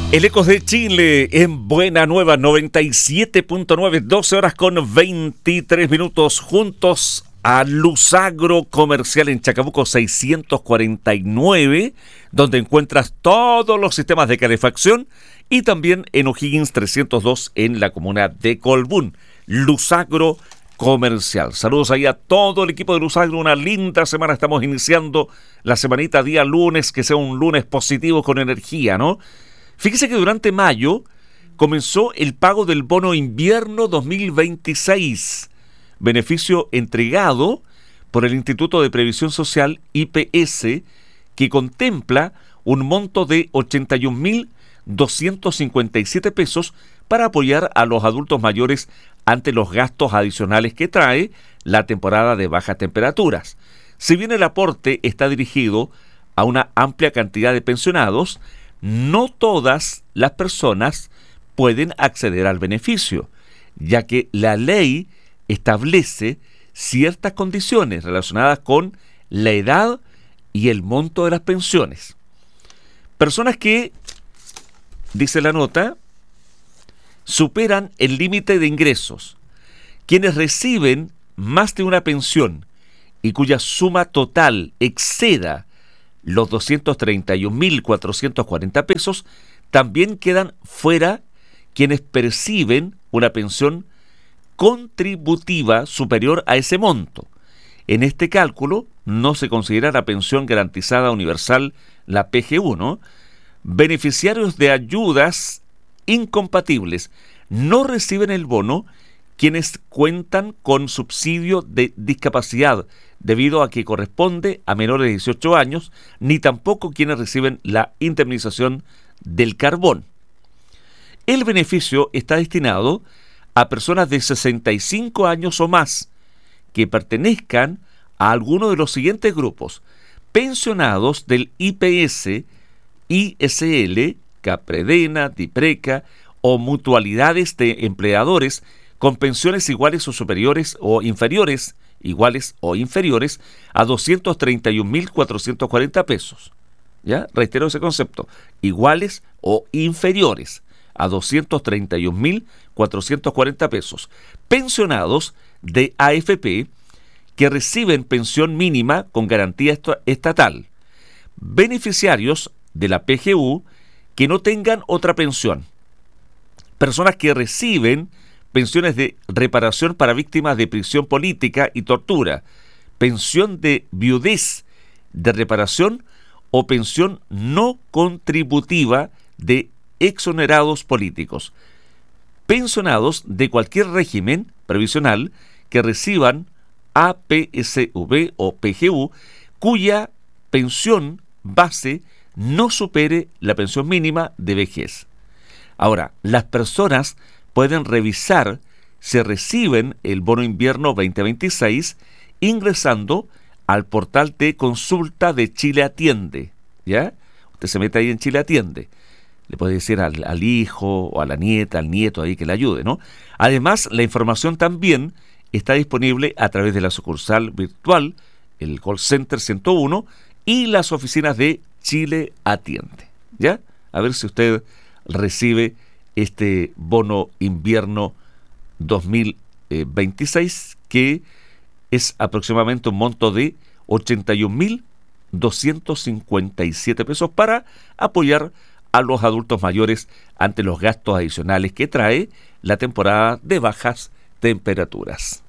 El Ecos de Chile en Buena Nueva 97.9, 12 horas con 23 minutos, juntos a Luzagro Comercial en Chacabuco 649, donde encuentras todos los sistemas de calefacción, y también en O'Higgins 302 en la comuna de Colbún. Luzagro Comercial. Saludos ahí a todo el equipo de Luzagro. Una linda semana estamos iniciando, la semanita día lunes, que sea un lunes positivo con energía, ¿no? Fíjese que durante mayo comenzó el pago del bono invierno 2026, beneficio entregado por el Instituto de Previsión Social IPS, que contempla un monto de 81.257 pesos para apoyar a los adultos mayores ante los gastos adicionales que trae la temporada de bajas temperaturas. Si bien el aporte está dirigido a una amplia cantidad de pensionados, no todas las personas pueden acceder al beneficio, ya que la ley establece ciertas condiciones relacionadas con la edad y el monto de las pensiones. Personas que, dice la nota, superan el límite de ingresos, quienes reciben más de una pensión y cuya suma total exceda los 231.440 pesos, también quedan fuera quienes perciben una pensión contributiva superior a ese monto. En este cálculo no se considera la pensión garantizada universal, la PGU, ¿no? Beneficiarios de ayudas incompatibles no reciben el bono quienes cuentan con subsidio de discapacidad, debido a que corresponde a menores de 18 años, ni tampoco quienes reciben la indemnización del carbón. El beneficio está destinado a personas de 65 años o más que pertenezcan a alguno de los siguientes grupos: pensionados del IPS, ISL, Capredena, Dipreca o mutualidades de empleadores con pensiones iguales o superiores o inferiores, iguales o inferiores a 231.440 pesos. ¿Ya? Reitero ese concepto. Iguales o inferiores a 231.440 pesos. Pensionados de AFP que reciben pensión mínima con garantía estatal. Beneficiarios de la PGU que no tengan otra pensión. Personas que reciben pensiones de reparación para víctimas de prisión política y tortura, pensión de viudez de reparación o pensión no contributiva de exonerados políticos. Pensionados de cualquier régimen previsional que reciban APSV o PGU, cuya pensión base no supere la pensión mínima de vejez. Ahora, las personas pueden revisar si reciben el bono invierno 2026 ingresando al portal de consulta de Chile Atiende. ¿Ya? Usted se mete ahí en Chile Atiende. Le puede decir al hijo o a la nieta, al nieto ahí que le ayude, ¿no? Además, la información también está disponible a través de la sucursal virtual, el call center 101 y las oficinas de Chile Atiende. ¿Ya? A ver si usted recibe este bono invierno 2026, que es aproximadamente un monto de 81.257 pesos para apoyar a los adultos mayores ante los gastos adicionales que trae la temporada de bajas temperaturas.